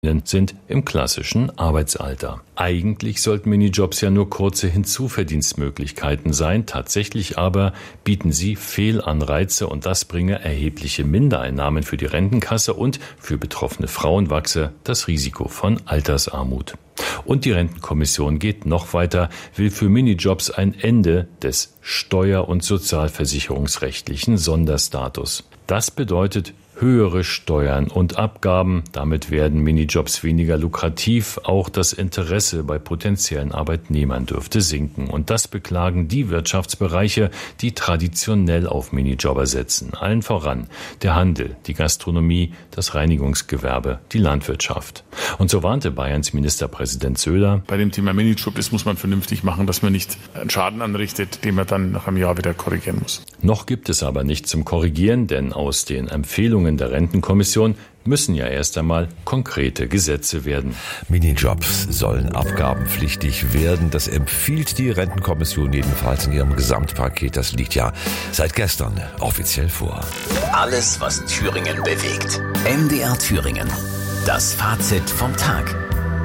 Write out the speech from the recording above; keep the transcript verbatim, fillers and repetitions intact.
sind im klassischen Arbeitsalter. Eigentlich sollten Minijobs ja nur kurze Hinzuverdienstmöglichkeiten sein, tatsächlich aber bieten sie Fehlanreize und das bringe erhebliche Mindereinnahmen für die Rentenkasse und für betroffene Frauen wachse das Risiko von Altersarmut. Und die Rentenkommission geht noch weiter, will für Minijobs ein Ende des steuer- und sozialversicherungsrechtlichen Sonderstatus. Das bedeutet höhere Steuern und Abgaben. Damit werden Minijobs weniger lukrativ. Auch das Interesse bei potenziellen Arbeitnehmern dürfte sinken. Und das beklagen die Wirtschaftsbereiche, die traditionell auf Minijobber setzen. Allen voran der Handel, die Gastronomie, das Reinigungsgewerbe, die Landwirtschaft. Und so warnte Bayerns Ministerpräsident Söder: Bei dem Thema Minijob, das muss man vernünftig machen, dass man nicht einen Schaden anrichtet, den man dann nach einem Jahr wieder korrigieren muss. Noch gibt es aber nichts zum Korrigieren, denn aus den Empfehlungen der Rentenkommission müssen ja erst einmal konkrete Gesetze werden. Minijobs sollen abgabenpflichtig werden. Das empfiehlt die Rentenkommission jedenfalls in ihrem Gesamtpaket. Das liegt ja seit gestern offiziell vor. Alles, was Thüringen bewegt. M D R Thüringen. Das Fazit vom Tag.